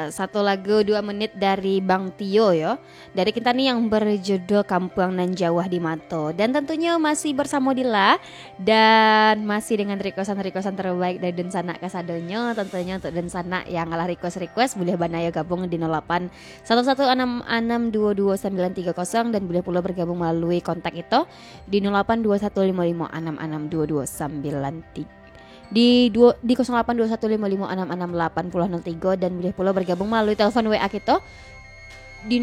satu lagu 2 menit dari Bang Tio ya. Dari kita nih yang berjudul Kampung Nan Jawa di Mato. Dan tentunya masih bersama Dila dan masih dengan requestan terbaik dari Densana Kasadonyo. Tentunya untuk Densana yang ngalah request boleh banaya gabung di 08 1166222930 dan boleh pula bergabung melalui kontak itu di 082155662293 di 082155668003 dan boleh pula bergabung melalui telepon WA kita di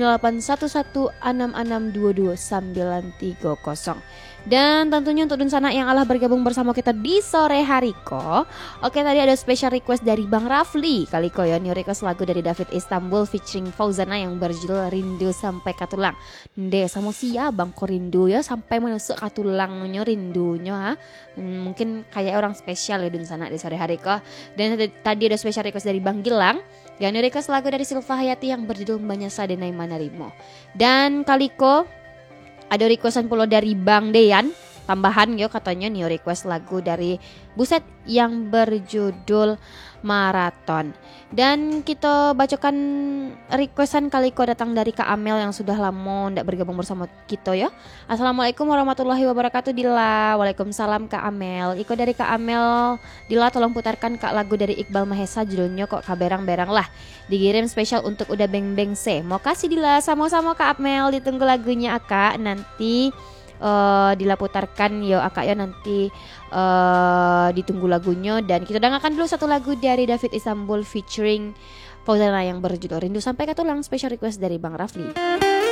081166222930. Dan tentunya untuk Dunsana yang Allah bergabung bersama kita di sore hari ko. Oke, tadi ada special request dari Bang Rafli kali ko ya, new request lagu dari David Istanbul featuring Fauzana yang berjudul Rindu Sampai Katulang. Nde sama sia Bang ko rindu ya sampai menusuk katulangnya rindunya ha. Mungkin kayak orang spesial ya Dunsana di sore hari ko. Dan tadi ada special request dari Bang Gilang yang new request lagu dari Silva Hayati yang berjudul Banyasa Denai Manarimo. Dan kaliko ada requestan pula dari Bang Deyan tambahan yo katanya nih request lagu dari Buset yang berjudul Maraton. Dan kita bacakan requestan kaliko datang dari Kak Amel yang sudah lama ndak bergabung bersama kita ya. Assalamualaikum warahmatullahi wabarakatuh Dila. Waalaikumsalam Kak Amel. Iko dari Kak Amel, Dila tolong putarkan Kak lagu dari Iqbal Mahesa judulnya kok kaberang-berang lah. Dikirim spesial untuk Udah Beng Beng Se. Mau kasih Dila, sama-sama Kak Amel, ditunggu lagunya Akak nanti Dila putarkan yo Akak ya nanti ditunggu lagunya. Dan kita dengarkan dulu satu lagu dari David Istanbul featuring Fauzana yang berjudul Rindu Sampai Katulang, special request dari Bang Rafli.